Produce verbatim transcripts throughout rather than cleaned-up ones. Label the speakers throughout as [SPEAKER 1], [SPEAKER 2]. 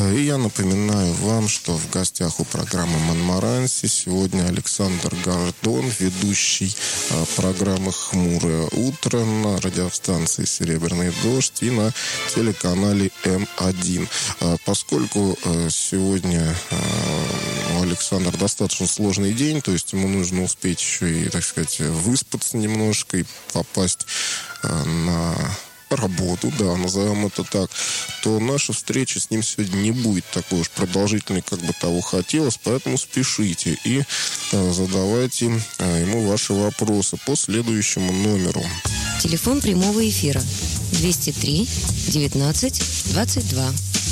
[SPEAKER 1] И я напоминаю вам, что в гостях у программы «Монмаранси» сегодня Александр Гордон, ведущий программы «Хмурое утро» на радиостанции «Серебряный дождь» и на телеканале эм один. Поскольку сегодня у Александра достаточно сложный день, то есть ему нужно успеть еще и, так сказать, выспаться немножко и попасть на работу, да, назовем это так, то наша встреча с ним сегодня не будет такой уж продолжительной, как бы того хотелось, поэтому спешите и э, задавайте э, ему ваши вопросы по следующему номеру.
[SPEAKER 2] Телефон прямого эфира двести три девятнадцать двадцать два.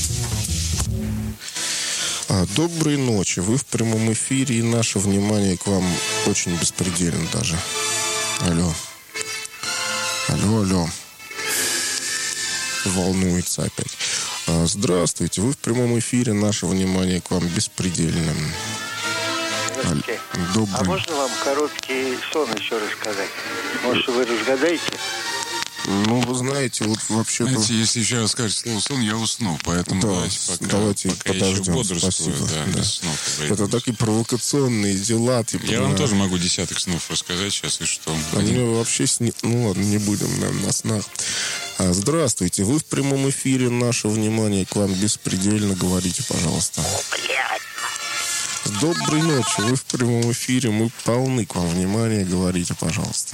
[SPEAKER 1] Доброй ночи. Вы в прямом эфире, и наше внимание к вам очень беспредельно даже. Алло. Алло, алло. Волнуется опять. Здравствуйте. Вы в прямом эфире. Наше внимание к вам беспредельно.
[SPEAKER 3] Здравствуйте.
[SPEAKER 1] Добрый.
[SPEAKER 3] А можно вам короткий сон еще рассказать? Может, вы разгадаете?
[SPEAKER 1] Ну, вы знаете, вот вообще-то...
[SPEAKER 4] Знаете, если еще раз скажете слово «сон», я усну. Поэтому
[SPEAKER 1] да,
[SPEAKER 4] давайте пока,
[SPEAKER 1] давайте
[SPEAKER 4] пока
[SPEAKER 1] подождем.
[SPEAKER 4] я еще бодрствую.
[SPEAKER 1] Спасибо.
[SPEAKER 4] Да,
[SPEAKER 1] Да.
[SPEAKER 4] без снов
[SPEAKER 1] Это такие провокационные дела. Типа,
[SPEAKER 4] я
[SPEAKER 1] да.
[SPEAKER 4] вам тоже могу десяток снов рассказать сейчас, и что.
[SPEAKER 1] А мне вообще... Сни... Ну, ладно, не будем, наверное, на снах. А, здравствуйте. Вы в прямом эфире. Наше внимание к вам беспредельно. Говорите, пожалуйста. Доброй ночи. Вы в прямом эфире. Мы полны к вам внимания. Говорите, пожалуйста.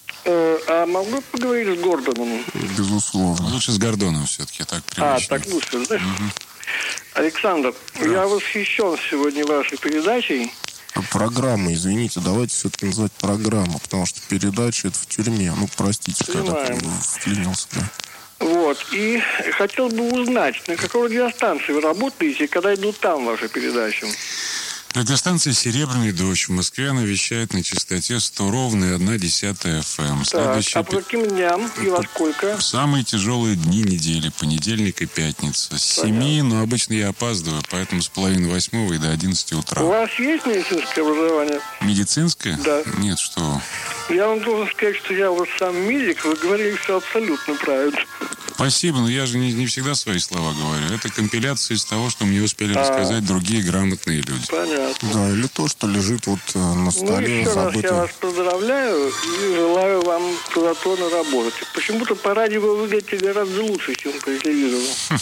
[SPEAKER 3] А могу поговорить с Гордоном?
[SPEAKER 1] Безусловно.
[SPEAKER 4] Лучше с Гордоном все-таки, так
[SPEAKER 3] А,
[SPEAKER 4] привычно.
[SPEAKER 3] так лучше, да?
[SPEAKER 4] Угу.
[SPEAKER 3] Александр, да. Я восхищен сегодня вашей передачей.
[SPEAKER 1] Программа, извините, давайте все-таки называть программа, потому что передача это в тюрьме. Ну, простите,
[SPEAKER 3] Понимаем.
[SPEAKER 1] когда вклинился, да.
[SPEAKER 3] Вот, и хотел бы узнать, на какой радиостанции вы работаете, и когда идут там ваши передачи?
[SPEAKER 4] Радиостанция «Серебряный дождь». В Москве она вещает на частоте сто ровно и одна десятая эф эм.
[SPEAKER 3] Так, а по каким дням и во сколько?
[SPEAKER 4] В самые тяжелые дни недели, понедельник и пятница. С семи, но обычно я опаздываю, поэтому с половины восьмого и до одиннадцати утра.
[SPEAKER 3] У вас есть медицинское образование?
[SPEAKER 4] Медицинское?
[SPEAKER 3] Да.
[SPEAKER 4] Нет, что вы.
[SPEAKER 3] Я вам должен сказать, что я вот сам медик, вы говорили все абсолютно правильно.
[SPEAKER 4] Спасибо, но я же не, не всегда свои слова говорю. Это компиляция из того, что мне успели
[SPEAKER 3] а,
[SPEAKER 4] рассказать другие грамотные люди.
[SPEAKER 3] Понятно.
[SPEAKER 1] Да, или то, что лежит вот на столе.
[SPEAKER 3] Ну, еще
[SPEAKER 1] забытое.
[SPEAKER 3] раз я вас поздравляю и желаю вам плодотворно работать. Почему-то по радио вы выглядите гораздо лучше, чем по телевизору.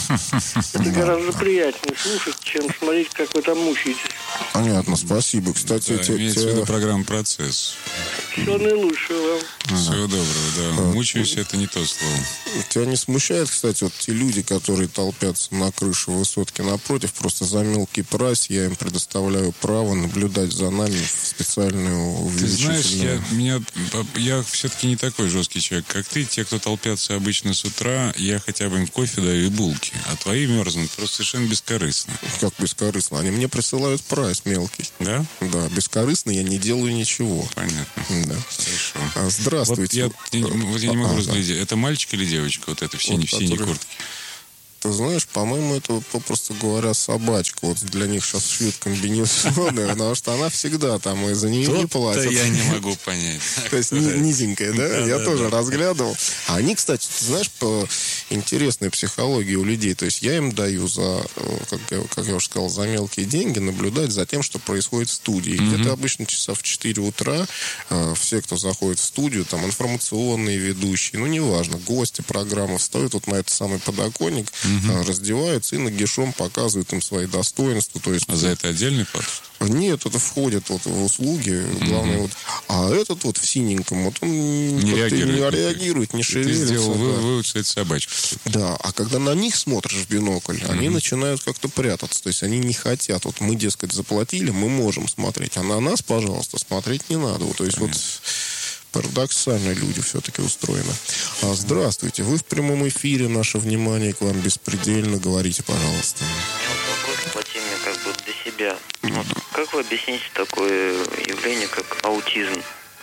[SPEAKER 3] Это гораздо приятнее слушать, чем смотреть, как вы там мучаетесь.
[SPEAKER 1] Понятно, спасибо. Кстати,
[SPEAKER 4] Да,
[SPEAKER 1] те,
[SPEAKER 4] имеется
[SPEAKER 1] те...
[SPEAKER 4] в виду программа «Процесс».
[SPEAKER 3] Всего наилучшего вам.
[SPEAKER 4] Всего доброго, да. Мучаюсь, это не то слово.
[SPEAKER 1] Тебя не смущает, кстати, вот те люди, которые толпятся на крыше высотки напротив, просто за мелкий прайс я им предоставляю право наблюдать за нами в специальную
[SPEAKER 4] Ты знаешь,
[SPEAKER 1] увеличительную...
[SPEAKER 4] я, меня, я все-таки не такой жесткий человек, как ты. Те, кто толпятся обычно с утра, я хотя бы им кофе даю и булки. А твои мерзнут просто совершенно бескорыстно.
[SPEAKER 1] Как бескорыстно? Они мне присылают прайс мелкий.
[SPEAKER 4] Да?
[SPEAKER 1] Да, бескорыстно я не делаю ничего.
[SPEAKER 4] Понятно.
[SPEAKER 1] Да.
[SPEAKER 4] Хорошо.
[SPEAKER 1] А, здравствуйте.
[SPEAKER 4] Вот я, вот я не могу
[SPEAKER 1] а,
[SPEAKER 4] разглядеть. Да. Это мальчик или девочка? Вот это в синей,
[SPEAKER 1] вот,
[SPEAKER 4] в синей
[SPEAKER 1] который...
[SPEAKER 4] куртке.
[SPEAKER 1] Ты знаешь, по-моему, это, попросту говоря, собачка. Вот для них сейчас шьют комбинезоны, потому что она всегда там, и за нее не платят.
[SPEAKER 4] я не могу понять.
[SPEAKER 1] То есть низенькая, да? Я тоже разглядывал. А они, кстати, ты знаешь, по интересной психологии у людей. То есть я им даю за, как я уже сказал, за мелкие деньги наблюдать за тем, что происходит в студии. Где-то обычно часа в четыре утра все, кто заходит в студию, там информационные ведущие, ну неважно, гости программы встают вот на этот самый подоконник, угу. раздеваются и нагишом показывают им свои достоинства. То есть...
[SPEAKER 4] А за это отдельный плат?
[SPEAKER 1] Нет, это входит вот в услуги. Главное, mm-hmm. вот. А этот вот в синеньком, вот он
[SPEAKER 4] не реагирует,
[SPEAKER 1] не, реагирует, не шевелится.
[SPEAKER 4] Ты сделал
[SPEAKER 1] да.
[SPEAKER 4] вывод, что это собачка.
[SPEAKER 1] Да, а когда на них смотришь в бинокль, mm-hmm. они начинают как-то прятаться. То есть они не хотят. Вот мы, дескать, заплатили, мы можем смотреть. А на нас, пожалуйста, смотреть не надо. Вот, то есть Понятно. вот... Парадоксально люди все-таки устроены. А, здравствуйте. Вы в прямом эфире. Наше внимание к вам беспредельно. Говорите, пожалуйста.
[SPEAKER 5] У меня вот вопрос по теме как бы для себя. Вот, как вы объясните такое явление, как аутизм?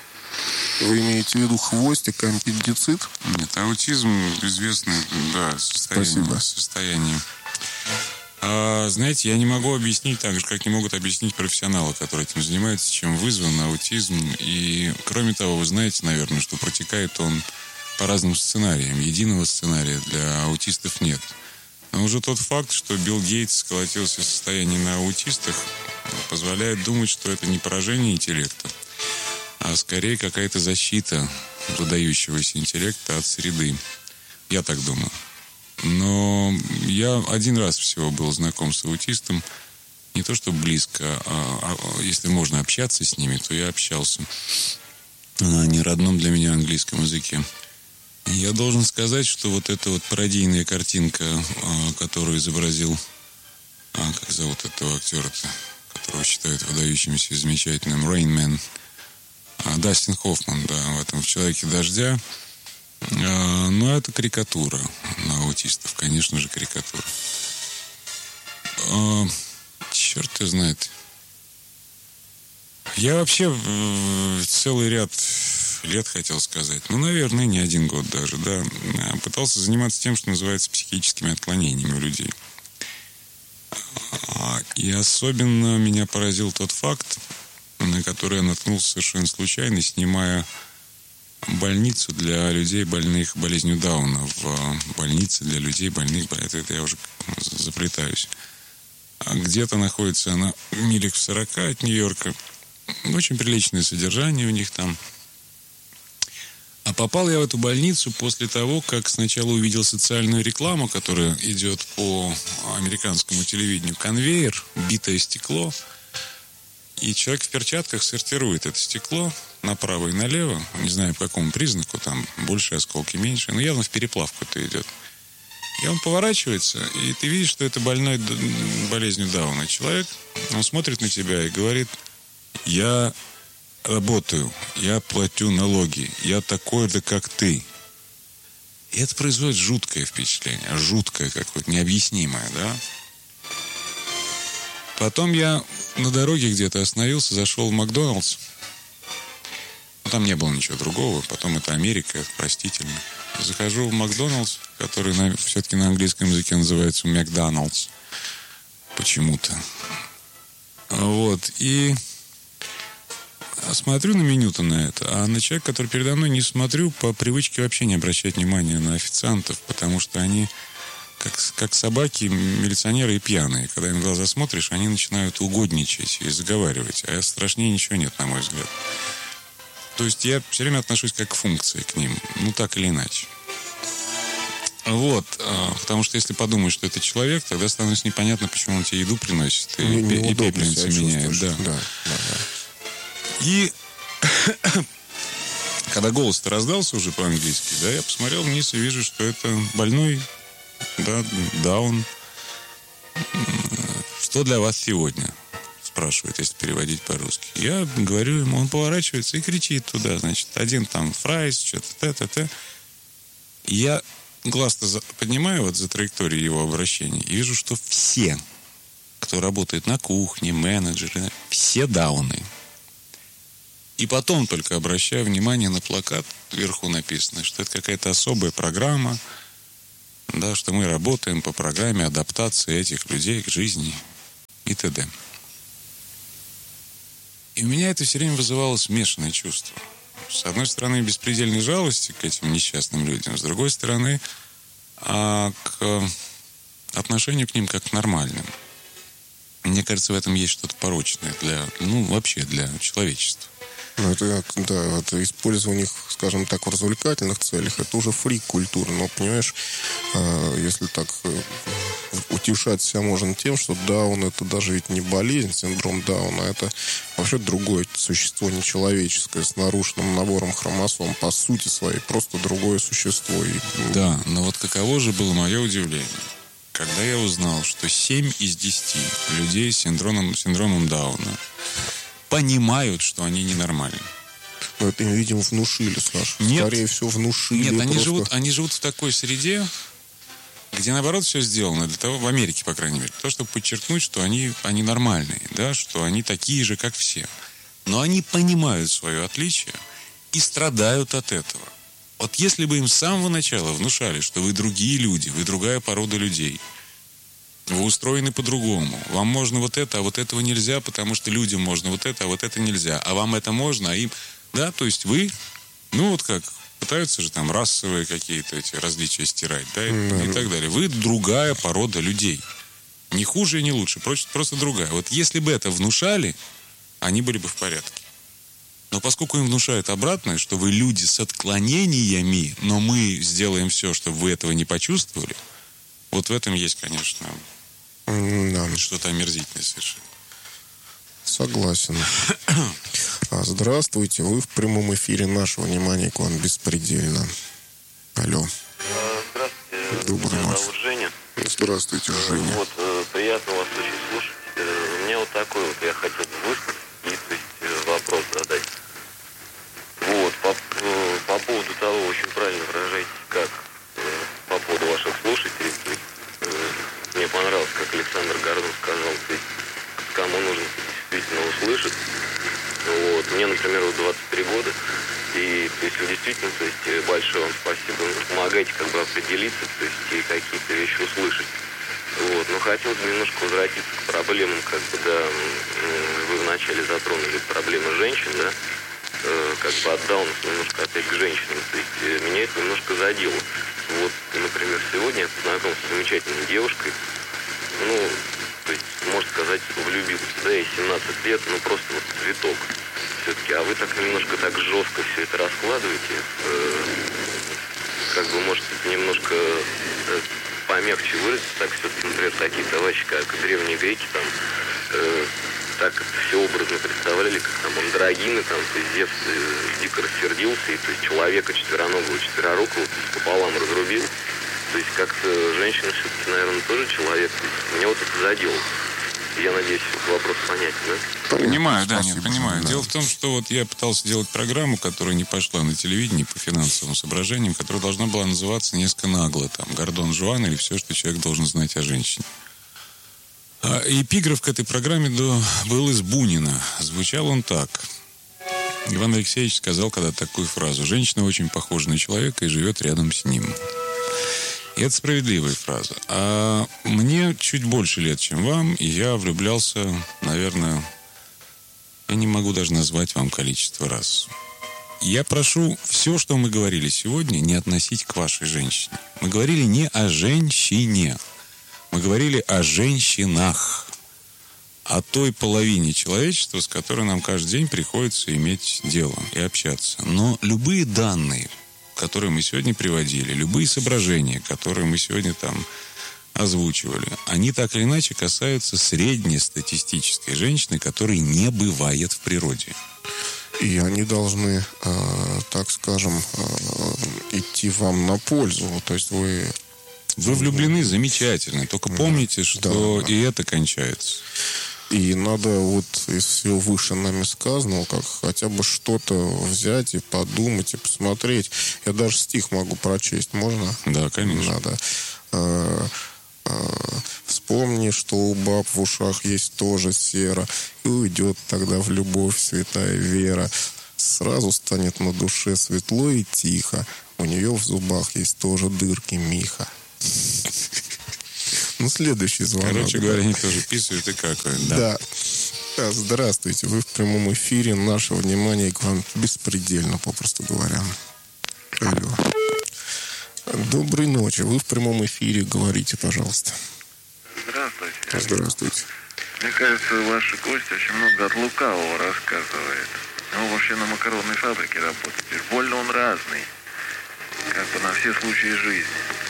[SPEAKER 1] Вы имеете в виду хвостик, аппендицит?
[SPEAKER 4] Нет, аутизм известное, да, состояние. состояние. А, знаете, я не могу объяснить так же, как не могут объяснить профессионалы, которые этим занимаются, чем вызван аутизм. И, кроме того, вы знаете, наверное, что протекает он по разным сценариям. Единого сценария для аутистов нет. Но уже тот факт, что Билл Гейтс сколотился в состоянии на аутистах, позволяет думать, что это не поражение интеллекта, а скорее какая-то защита выдающегося интеллекта от среды. Я так думаю. Но я один раз всего был знаком с аутистом. Не то, что близко, а, а если можно общаться с ними, то я общался на неродном для меня английском языке. И я должен сказать, что вот эта вот пародийная картинка, а, которую изобразил, а, как зовут этого актера-то, которого считают выдающимся и замечательным, Rain Man, а, Дастин Хоффман, да, в этом «В человеке дождя». А, ну, это карикатура на аутистов, конечно же, карикатура. А, черт его знает. Я вообще целый ряд лет, хотел сказать, ну, наверное, не один год даже, да, пытался заниматься тем, что называется психическими отклонениями у людей. И особенно меня поразил тот факт, на который я наткнулся совершенно случайно, снимая больницу для людей, больных болезнью Дауна, в больнице для людей, больных, это, это я уже заплетаюсь. Где-то находится она милях в сорока от Нью-Йорка. Очень приличное содержание у них там. А попал я в эту больницу после того, как сначала увидел социальную рекламу, которая идет по американскому телевидению. Конвейер, битое стекло. И человек в перчатках сортирует это стекло направо и налево. Не знаю, по какому признаку. Там больше осколки, меньше. Но явно в переплавку-то идет. И он поворачивается, и ты видишь, что это больной болезнью Дауна человек. Он смотрит на тебя и говорит: я работаю, я платю налоги, я такой же, как ты. И это производит жуткое впечатление, жуткое какое-то, необъяснимое, да? Потом я на дороге где-то остановился, зашел в Макдоналдс. Но там не было ничего другого. Потом это Америка, это простительно. Захожу в Макдоналдс, который на, все-таки на английском языке называется Макдоналдс. Почему-то. Вот. И смотрю на меню-то на это. А на человека, который передо мной, не смотрю по привычке вообще не обращать внимания на официантов, потому что они как, как собаки, милиционеры и пьяные. Когда им в глаза смотришь, они начинают угодничать и заговаривать. А страшнее ничего нет, на мой взгляд. То есть я все время отношусь как к функции к ним. Ну, так или иначе. Вот. Потому что если подумаешь, что это человек, тогда становится непонятно, почему он тебе еду приносит и, и, и пепельницу меняет. Да. Да, да, да. И когда голос-то раздался уже по-английски, да, я посмотрел вниз и вижу, что это больной, да, Даун. Что для вас сегодня? Спрашивает, если переводить по-русски. Я говорю ему, он поворачивается и кричит туда, значит, один там фрайс, что-то т-т-т. Я глаз-то за... поднимаю вот за траекторией его обращения и вижу, что все, кто работает на кухне, менеджеры, все дауны. И потом только обращаю внимание на плакат, вверху написано, что это какая-то особая программа, да, что мы работаем по программе адаптации этих людей к жизни и т.д. И у меня это все время вызывало смешанное чувство. С одной стороны, беспредельной жалости к этим несчастным людям, с другой стороны, а к отношению к ним как к нормальным. Мне кажется, в этом есть что-то порочное для, ну, вообще для человечества.
[SPEAKER 1] Ну, это, да, это использование их, скажем так, в развлекательных целях, это уже фрик-культура. Но, понимаешь, если так утешать себя можно тем, что Даун — это даже ведь не болезнь, синдром Дауна, это вообще другое существо нечеловеческое, с нарушенным набором хромосом, по сути своей, просто другое существо. И...
[SPEAKER 4] Да, но вот каково же было мое удивление, когда я узнал, что семь из десяти людей с синдромом, синдромом Дауна понимают, что они ненормальны.
[SPEAKER 1] Но это им, видимо, внушили, Саша. Нет. Скорее всего, внушили.
[SPEAKER 4] Нет, они,
[SPEAKER 1] просто...
[SPEAKER 4] живут, они живут в такой среде, где, наоборот, все сделано для того, в Америке, по крайней мере, для того, чтобы подчеркнуть, что они, они нормальные, да, что они такие же, как все. Но они понимают свое отличие и страдают от этого. Вот если бы им с самого начала внушали, что вы другие люди, вы другая порода людей, вы устроены по-другому, вам можно вот это, а вот этого нельзя, потому что людям можно вот это, а вот это нельзя, а вам это можно, а им... Да, то есть вы, ну вот как пытаются же там расовые какие-то эти различия стирать, да, и,
[SPEAKER 1] да.
[SPEAKER 4] и так далее. Вы другая порода людей. Не хуже и не лучше, просто, просто другая. Вот если бы это внушали, они были бы в порядке. Но поскольку им внушают обратное, что вы люди с отклонениями, но мы сделаем все, чтобы вы этого не почувствовали, вот в этом есть, конечно,
[SPEAKER 1] да.
[SPEAKER 4] что-то омерзительное совершенно.
[SPEAKER 1] Согласен. Здравствуйте, вы в прямом эфире. Наше внимание к вам беспредельно. Алло.
[SPEAKER 6] Здравствуйте.
[SPEAKER 1] Доброй
[SPEAKER 6] Меня
[SPEAKER 1] ночи.
[SPEAKER 6] зовут Женя.
[SPEAKER 1] Здравствуйте, Женя.
[SPEAKER 6] Вот, э, приятно вас очень слушать. Э, у меня вот такой вот, я хотел бы высказать и, то есть, э, вопрос задать. Вот, по, э, по поводу того, очень правильно выражаетесь, как э, по поводу ваших слушателей. То есть, э, мне понравилось, как Александр Гордон сказал, то есть, кому нужно действительно услышать. Вот, мне, например, вот двадцать три года, и, то есть, действительно, то есть, большое вам спасибо, вы помогаете как бы определиться, то есть, и какие-то вещи услышать. Вот, но хотелось бы немножко возвратиться к проблемам, как бы, да, вы вначале затронули проблемы женщин, да, э, как бы отдал нас немножко опять к женщинам, то есть, э, меня это немножко задело. Вот, например, сегодня я познакомился с замечательной девушкой, ну, то есть, можно сказать, влюбился, да, ей семнадцать лет, ну, просто вот цветок все-таки, а вы так немножко так жестко все это раскладываете, э, как бы, может, немножко э, помягче выразиться, так все-таки, например, такие товарищи, как древние греки, там, э, так это все образно представляли, как там андрогины, там, то есть Зевс э, дико рассердился, и то есть человека четвероногого, четверорукого пополам разрубил. То есть как-то женщина все-таки, наверное, тоже человек. Меня вот это задело. Я надеюсь, вопрос понятен, да?
[SPEAKER 4] Понимаю, да,
[SPEAKER 1] Спасибо,
[SPEAKER 4] нет, понимаю.
[SPEAKER 1] да.
[SPEAKER 4] Дело в том, что вот я пытался делать программу, которая не пошла на телевидении по финансовым соображениям, которая должна была называться несколько нагло, там, Гордон Жуан или все, что человек должен знать о женщине. А эпиграф к этой программе был из Бунина. Звучал он так. Иван Алексеевич сказал когда-то такую фразу: «Женщина очень похожа на человека и живет рядом с ним». И это справедливая фраза. А мне чуть больше лет, чем вам, и я влюблялся, наверное, я не могу даже назвать вам количество раз. Я прошу все, что мы говорили сегодня, не относить к вашей женщине. Мы говорили не о женщине. Мы говорили о женщинах. О той половине человечества, с которой нам каждый день приходится иметь дело и общаться. Но любые данные, которые мы сегодня приводили, любые соображения, которые мы сегодня там озвучивали, они так или иначе касаются среднестатистической женщины, которой не бывает в природе.
[SPEAKER 1] И они должны, э, так скажем, э, идти вам на пользу. То есть вы...
[SPEAKER 4] Вы влюблены, замечательно. Только помните, что
[SPEAKER 1] да.
[SPEAKER 4] и это кончается.
[SPEAKER 1] И надо вот из всего выше нами сказанного, как хотя бы что-то взять и подумать, и посмотреть. Я даже стих могу прочесть. Можно?
[SPEAKER 4] Да, конечно.
[SPEAKER 1] Надо. Э, э, Вспомни, что у баб в ушах есть тоже сера, и уйдет тогда в любовь святая вера. Сразу станет на душе светло и тихо. У нее в зубах есть тоже дырки Миха. Ну, следующий звонок.
[SPEAKER 4] Короче говоря, они тоже писают и какают. Да.
[SPEAKER 1] Да. Здравствуйте. Вы в прямом эфире. Наше внимание к вам беспредельно, попросту говоря. Алло. Доброй ночи. Вы в прямом эфире. Говорите, пожалуйста.
[SPEAKER 7] Здравствуйте.
[SPEAKER 1] Здравствуйте.
[SPEAKER 7] Мне кажется, ваши гости очень много от лукавого рассказывает. Он вообще на макаронной фабрике работает. И больно он разный. Как бы на все случаи жизни.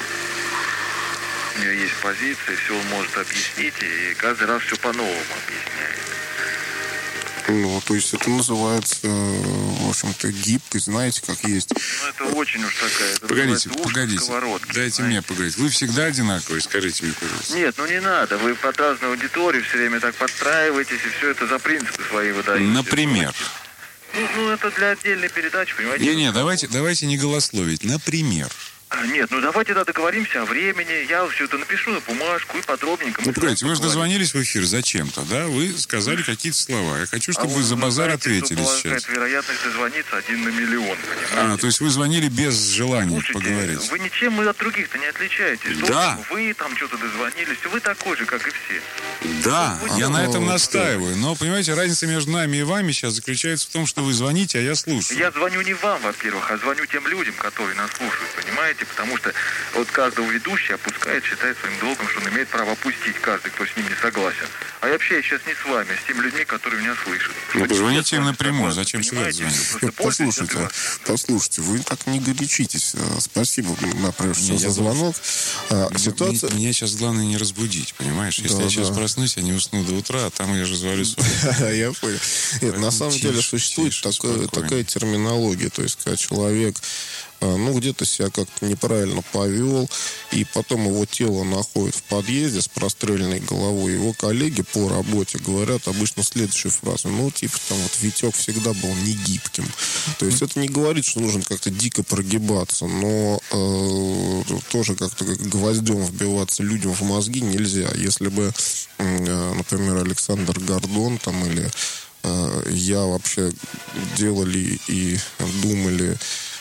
[SPEAKER 7] У нее есть позиция, все он может объяснить, и каждый раз все по-новому объясняет.
[SPEAKER 1] Ну, то есть это называется, в общем-то, гибкость, знаете, как есть.
[SPEAKER 7] Ну, это очень уж такая... Это
[SPEAKER 4] Погодите,
[SPEAKER 7] ушко
[SPEAKER 4] погодите.
[SPEAKER 7] сковородки,
[SPEAKER 4] Дайте
[SPEAKER 7] знаете.
[SPEAKER 4] мне поговорить. Вы всегда одинаковые, скажите мне, пожалуйста.
[SPEAKER 7] Нет, ну не надо. Вы под разную аудиторию все время так подстраиваетесь, и все это за принципы свои выдаете.
[SPEAKER 4] Например.
[SPEAKER 7] Ну, ну, это для отдельной передачи, понимаете?
[SPEAKER 4] Не-не, давайте, давайте не голословить. Например.
[SPEAKER 7] Нет, ну давайте тогда договоримся о времени. Я все это напишу на бумажку и подробненько.
[SPEAKER 4] Ну, понимаете, вы же дозвонились в эфир зачем-то, да? Вы сказали какие-то слова. Я хочу, чтобы а вы за базар знаете, ответили сейчас.
[SPEAKER 7] Вероятность дозвониться один на миллион, понимаете?
[SPEAKER 4] А, то есть вы звонили без желания
[SPEAKER 7] Слушайте,
[SPEAKER 4] поговорить.
[SPEAKER 7] Вы ничем от других-то не отличаетесь.
[SPEAKER 4] Да.
[SPEAKER 7] Только вы там что-то дозвонились, вы такой же, как и все.
[SPEAKER 4] Да,
[SPEAKER 7] вы
[SPEAKER 4] я на этом настаиваю. Но, понимаете, разница между нами и вами сейчас заключается в том, что вы звоните, а я слушаю.
[SPEAKER 7] Я звоню не вам, во-первых, а звоню тем людям, которые нас слушают, понимаете? Потому что вот каждого ведущего опускает, считает своим долгом, что он имеет право опустить каждый, кто с ним не согласен. А я общаюсь сейчас не с вами, а с теми людьми, которые меня слышат.
[SPEAKER 4] Ну, позвоните им напрямую, зачем сюда звонить?
[SPEAKER 1] Послушайте, послушайте, вы так не горячитесь. Спасибо, прежде за звонок. А, ситуация...
[SPEAKER 4] Меня, меня сейчас главное не разбудить, понимаешь? Если да, я сейчас да. проснусь, я не усну до утра, а там я же звоню с вами.
[SPEAKER 1] Я понял. Нет, на самом деле существует такая терминология, то есть, когда человек ну, где-то себя как-то неправильно повел, и потом его тело находит в подъезде с простреленной головой. Его коллеги по работе говорят обычно следующую фразу. Ну, типа, там вот Витек всегда был не гибким. То есть это не говорит, что нужно как-то дико прогибаться, но э, тоже как-то гвоздем вбиваться людям в мозги нельзя. Если бы, э, например, Александр Гордон там или э, я вообще делали и думали,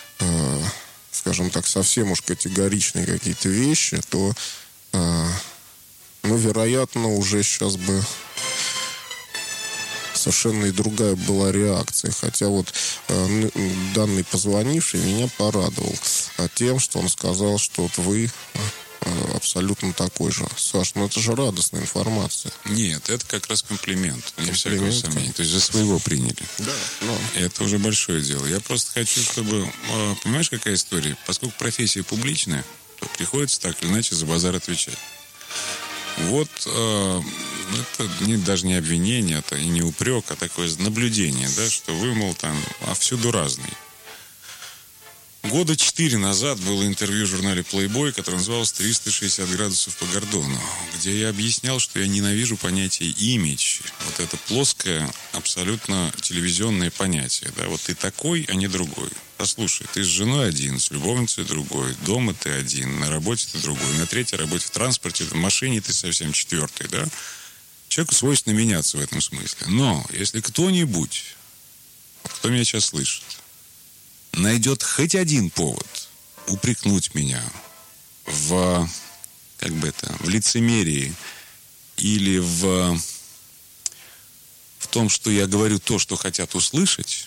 [SPEAKER 1] скажем так, совсем уж категоричные какие-то вещи, то, ну, вероятно, уже сейчас бы совершенно и другая была реакция. Хотя вот данный позвонивший меня порадовал тем, что он сказал, что вот вы абсолютно такой же. Саш, ну это же радостная информация.
[SPEAKER 4] Нет, это как раз комплимент. Не всякого сомнения. То есть за своего приняли.
[SPEAKER 1] Да. Но...
[SPEAKER 4] Это уже большое дело. Я просто хочу, чтобы... Понимаешь, какая история? Поскольку профессия публичная, то приходится так или иначе за базар отвечать. Вот это не, даже не обвинение, это и не упрек, а такое наблюдение, да, что вы, мол, там, а всюду разный. Года четыре назад было интервью в журнале Playboy, которое называлось «триста шестьдесят градусов по Гордону», где я объяснял, что я ненавижу понятие «имидж». Вот это плоское, абсолютно телевизионное понятие. Да? Вот ты такой, а не другой. Послушай, ты с женой один, с любовницей другой, дома ты один, на работе ты другой, на третьей работе в транспорте, в машине ты совсем четвертый. Да? Человеку свойственно меняться в этом смысле. Но если кто-нибудь, кто меня сейчас слышит, найдет хоть один повод упрекнуть меня в, как бы это, в лицемерии или в, в том, что я говорю то, что хотят услышать,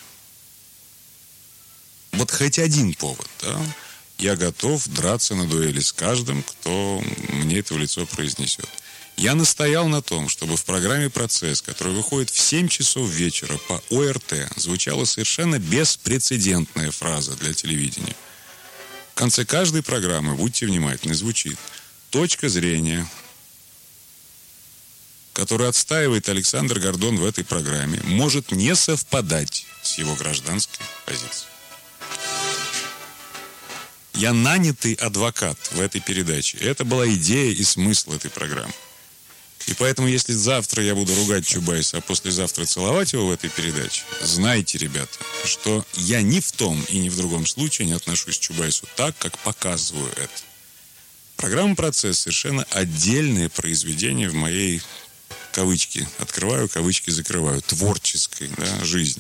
[SPEAKER 4] вот хоть один повод, да, я готов драться на дуэли с каждым, кто мне это в лицо произнесет. Я настоял на том, чтобы в программе «Процесс», которая выходит в семь часов вечера по О Р Т, звучала совершенно беспрецедентная фраза для телевидения. В конце каждой программы, будьте внимательны, звучит точка зрения, которую отстаивает Александр Гордон в этой программе, может не совпадать с его гражданской позицией. Я нанятый адвокат в этой передаче. Это была идея и смысл этой программы. И поэтому, если завтра я буду ругать Чубайса, а послезавтра целовать его в этой передаче, знайте, ребята, что я ни в том и ни в другом случае не отношусь к Чубайсу так, как показываю это. Программа «Процесс» совершенно отдельное произведение в моей, кавычки, открываю, кавычки закрываю, творческой, да, жизни.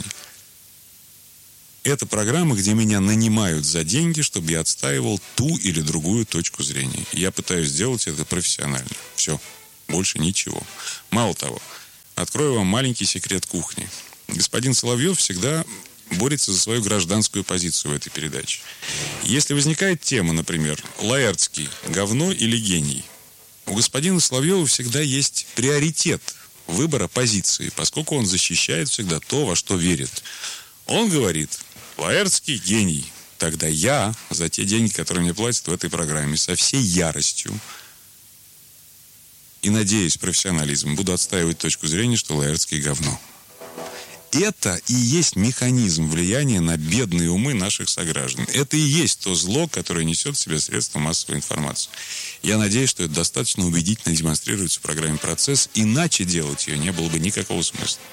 [SPEAKER 4] Это программа, где меня нанимают за деньги, чтобы я отстаивал ту или другую точку зрения. И я пытаюсь сделать это профессионально. Все. Больше ничего. Мало того, открою вам маленький секрет кухни. Господин Соловьев всегда борется за свою гражданскую позицию в этой передаче. Если возникает тема, например, Лаэртский, говно или гений, у господина Соловьева всегда есть приоритет выбора позиции, поскольку он защищает всегда то, во что верит. Он говорит: Лаэртский гений. Тогда я за те деньги, которые мне платят в этой программе, со всей яростью и, надеюсь, профессионализм, буду отстаивать точку зрения, что Лаэртский говно. Это и есть механизм влияния на бедные умы наших сограждан. Это и есть то зло, которое несет в себе средства массовой информации. Я надеюсь, что это достаточно убедительно демонстрируется в программе «Процесс», иначе делать ее не было бы никакого смысла.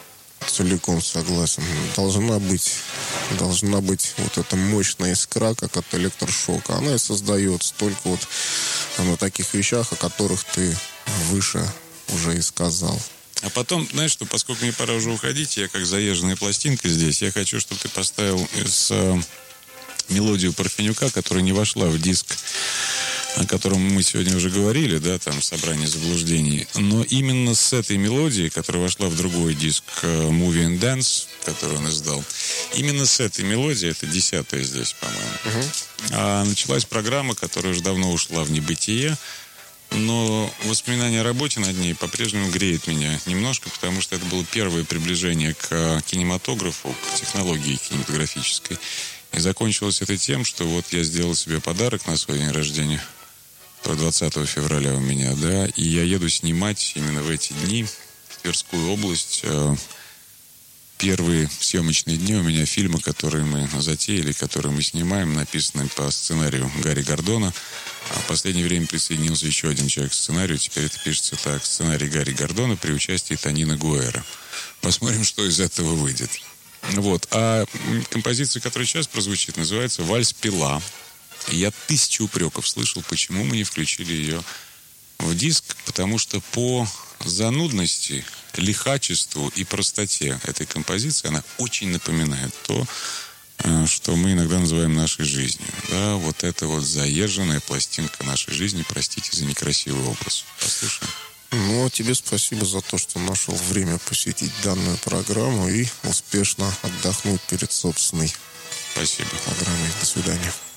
[SPEAKER 1] Целиком согласен. Должна быть, должна быть вот эта мощная искра, как от электрошока. Она и создается только вот на таких вещах, о которых ты выше уже и сказал.
[SPEAKER 4] А потом, знаешь что, поскольку мне пора уже уходить, я как заезженная пластинка здесь, я хочу, чтобы ты поставил с, э, мелодию Парфенюка, которая не вошла в диск, о котором мы сегодня уже говорили, да, там «Собрание заблуждений». Но именно с этой мелодией, которая вошла в другой диск «Movie and Dance», который он издал, именно с этой мелодией, это десятая здесь, по-моему, uh-huh. а началась программа, которая уже давно ушла в небытие, но воспоминание о работе над ней по-прежнему греет меня немножко, потому что это было первое приближение к кинематографу, к технологии кинематографической. И закончилось это тем, что вот я сделал себе подарок на свой день рождения, двадцатого февраля у меня, да, и я еду снимать именно в эти дни в Тверскую область. Первые съемочные дни у меня фильмы, которые мы затеяли, которые мы снимаем, написаны по сценарию Гарри Гордона. А в последнее время присоединился еще один человек к сценарию. Теперь это пишется так: сценарий Гарри Гордона при участии Тонина Гуэра. Посмотрим, что из этого выйдет. Вот. А композиция, которая сейчас прозвучит, называется «Вальс Пила». И я тысячу упреков слышал, почему мы не включили ее в диск, потому что по занудности, лихачеству и простоте этой композиции она очень напоминает то, что мы иногда называем нашей жизнью. Да, вот это вот заезженная пластинка нашей жизни, простите за некрасивый образ. Послушаем.
[SPEAKER 1] Ну, а тебе спасибо за то, что нашел время посетить данную программу и успешно отдохнуть перед собственной
[SPEAKER 4] Спасибо.
[SPEAKER 1] программой. До свидания.